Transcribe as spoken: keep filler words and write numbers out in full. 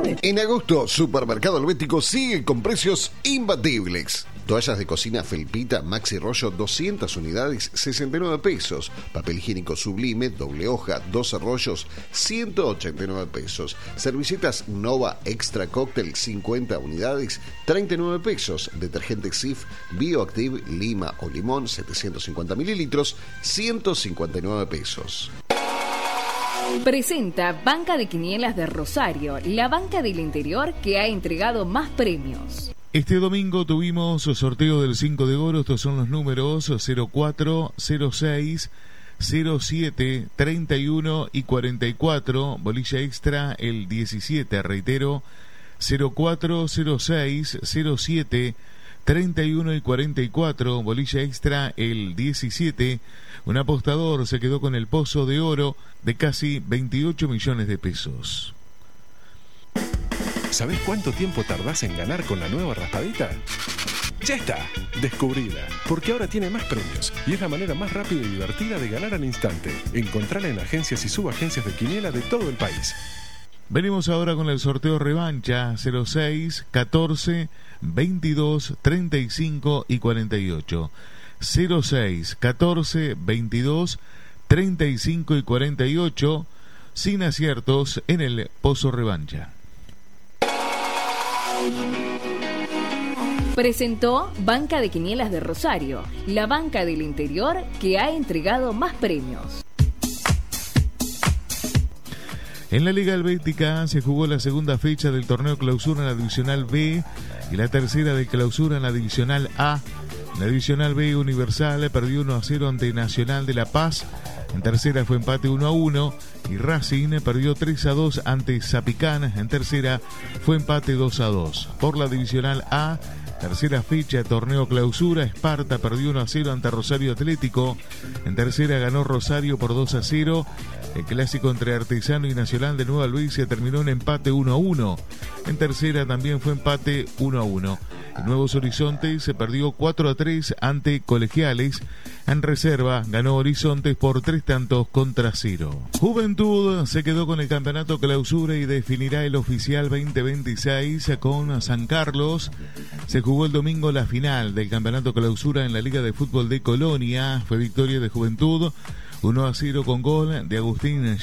En agosto, Supermercado Helvético sigue con precios imbatibles. Toallas de cocina Felpita Maxi Rollo doscientas unidades, sesenta y nueve pesos. Papel higiénico Sublime, doble hoja, doce rollos, ciento ochenta y nueve pesos. Servilletas Nova Extra Cocktail, cincuenta unidades, treinta y nueve pesos. Detergente Sif Bioactive Lima o Limón, setecientos cincuenta mililitros, ciento cincuenta y nueve pesos. Presenta Banca de Quinielas de Rosario, la banca del interior que ha entregado más premios. Este domingo tuvimos sorteo del cinco de oro. Estos son los números cero cuatro, cero seis, cero siete, treinta y uno y cuarenta y cuatro. Bolilla extra el diecisiete, reitero, cero cuatro, cero seis, cero siete, treinta y uno y cuarenta y cuatro. Bolilla extra el diecisiete. Un apostador se quedó con el pozo de oro de casi veintiocho millones de pesos. ¿Sabés cuánto tiempo tardás en ganar con la nueva raspadita? ¡Ya está! Descubrila, porque ahora tiene más premios y es la manera más rápida y divertida de ganar al instante. Encontrala en agencias y subagencias de quiniela de todo el país. Venimos ahora con el sorteo revancha cero seis, catorce, veintidós, treinta y cinco y cuarenta y ocho. cero seis, catorce, veintidós, treinta y cinco y cuarenta y ocho, sin aciertos en el pozo revancha. Presentó Banca de Quinielas de Rosario, la banca del interior que ha entregado más premios. En la Liga Helvética se jugó la segunda fecha del torneo Clausura en la Divisional B y la tercera de Clausura en la Divisional A. En la Divisional B, Universal perdió uno a cero ante Nacional de La Paz. En tercera fue empate uno a uno y Racing perdió tres a dos ante Zapicán. En tercera fue empate dos a dos. Por la Divisional A, tercera fecha, torneo Clausura, Esparta perdió uno a cero ante Rosario Atlético. En tercera ganó Rosario por dos a cero. El clásico entre Artesano y Nacional de Nueva Luisa terminó en empate uno a uno. En tercera también fue empate uno a uno. En Nuevos Horizontes se perdió cuatro a tres ante Colegiales. En reserva ganó Horizontes por tres tantos contra cero. Juventud se quedó con el campeonato Clausura y definirá el oficial veinte veintiséis con San Carlos. Se jugó el domingo la final del campeonato Clausura en la Liga de Fútbol de Colonia. Fue victoria de Juventud uno a cero con gol de Agustín